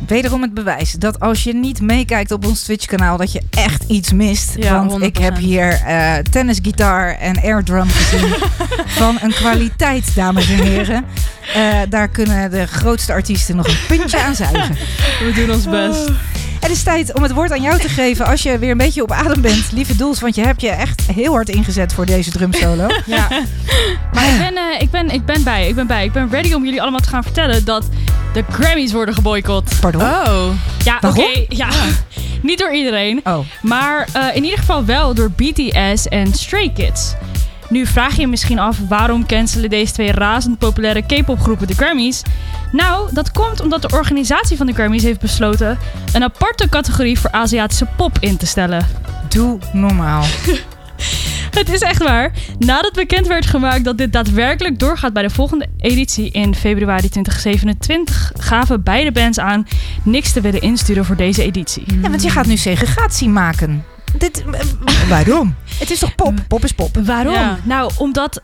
wederom het bewijs dat als je niet meekijkt op ons Twitch-kanaal, dat je echt iets mist. Ja, want 100%. ik heb hier tennisgitaar en airdrum gezien van een kwaliteit, dames en heren. Daar kunnen de grootste artiesten nog een puntje aan zuigen. We doen ons best. Het is tijd om het woord aan jou te geven als je weer een beetje op adem bent. Lieve Doels, want je hebt je echt heel hard ingezet voor deze drumsolo. Ja. Maar ik ben bij. Ik ben ready om jullie allemaal te gaan vertellen dat de Grammys worden geboycott. Pardon? Oh. Ja, Waarom? oké. Ja. Niet door iedereen. Oh. Maar in ieder geval wel door BTS en Stray Kids. Nu vraag je je misschien af waarom cancelen deze twee razend populaire K-pop groepen de Grammys? Nou, dat komt omdat de organisatie van de Grammys heeft besloten een aparte categorie voor Aziatische pop in te stellen. Doe normaal. Het is echt waar. Nadat bekend werd gemaakt dat dit daadwerkelijk doorgaat bij de volgende editie in februari 2027, gaven beide bands aan niks te willen insturen voor deze editie. Ja, want je gaat nu segregatie maken. Waarom? Het is toch pop? Pop is pop. Waarom? Ja. Nou, omdat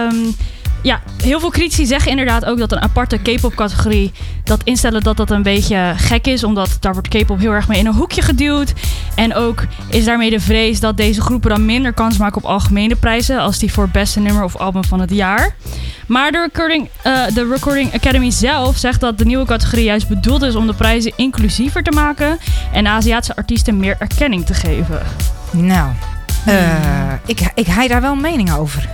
heel veel critici zeggen inderdaad ook dat een aparte K-pop categorie, dat instellen dat een beetje gek is, omdat daar wordt K-pop heel erg mee in een hoekje geduwd. En ook is daarmee de vrees dat deze groepen dan minder kans maken op algemene prijzen als die voor beste nummer of album van het jaar. Maar de Recording Academy zelf zegt dat de nieuwe categorie juist bedoeld is om de prijzen inclusiever te maken en Aziatische artiesten meer erkenning te geven. Nou, ik hei daar wel een mening over.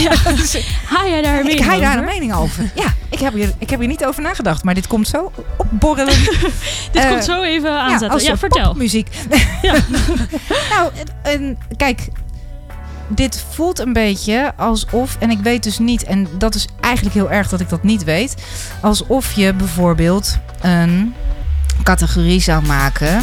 Ha jij daar Ik hei daar een mening over. Ja, ik heb hier niet over nagedacht, maar dit komt zo opborrelen. Dit komt zo even aanzetten. Ja, vertel. Popmuziek. Ja. Nou, kijk, dit voelt een beetje alsof, en ik weet dus niet, en dat is eigenlijk heel erg dat ik dat niet weet, alsof je bijvoorbeeld een categorie zou maken,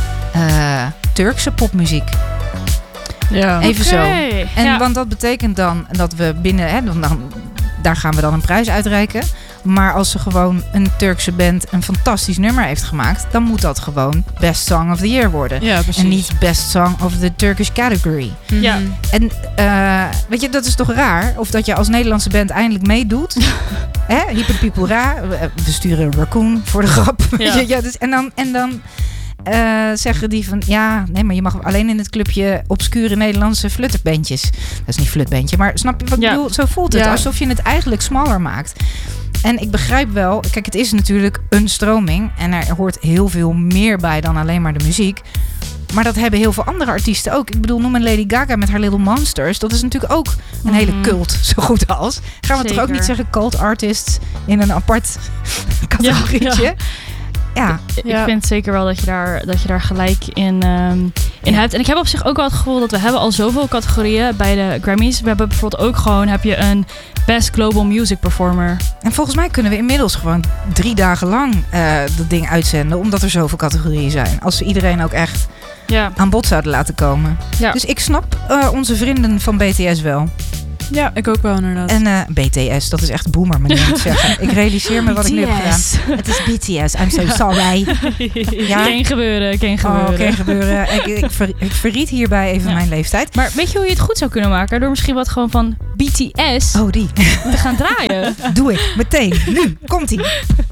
Turkse popmuziek. Ja. Even zo. En ja. want dat betekent dan dat we binnen, daar gaan we dan een prijs uitreiken. Maar als ze gewoon een Turkse band een fantastisch nummer heeft gemaakt, dan moet dat gewoon Best Song of the Year worden. Ja, precies. En niet Best Song of the Turkish Category. Ja. En weet je, dat is toch raar? Of dat je als Nederlandse band eindelijk meedoet. Hyper People Ra. We sturen een raccoon voor de grap. Ja. Ja, dus, en dan zeggen die van, ja, nee, maar je mag alleen in het clubje obscure Nederlandse flutterbandjes. Dat is niet flutbandje, maar snap je wat ik bedoel? Zo voelt het, alsof je het eigenlijk smaller maakt. En ik begrijp wel, kijk, het is natuurlijk een stroming en er hoort heel veel meer bij dan alleen maar de muziek. Maar dat hebben heel veel andere artiesten ook. Ik bedoel, noem een Lady Gaga met haar Little Monsters. Dat is natuurlijk ook een hele cult, zo goed als. Gaan we toch ook niet zeggen cult artists in een apart categorietje? Ja. Ik vind zeker wel dat je daar gelijk in hebt. En ik heb op zich ook wel het gevoel dat we hebben al zoveel categorieën bij de Grammys. We hebben bijvoorbeeld ook gewoon, heb je een Best Global Music Performer. En volgens mij kunnen we inmiddels gewoon 3 dagen lang dat ding uitzenden. Omdat er zoveel categorieën zijn. Als we iedereen ook echt aan bod zouden laten komen. Ja. Dus ik snap onze vrienden van BTS wel. Ja, ik ook wel inderdaad. En BTS, dat is echt boomer manier om te zeggen. Ik realiseer me wat ik nu heb gedaan. Het is BTS, I'm so sorry. Ja? Geen gebeuren. Oh, geen gebeuren. Ik verriet hierbij even mijn leeftijd. Maar weet je hoe je het goed zou kunnen maken? Door misschien wat gewoon van BTS die te gaan draaien. Doe ik, meteen, nu, komt-ie.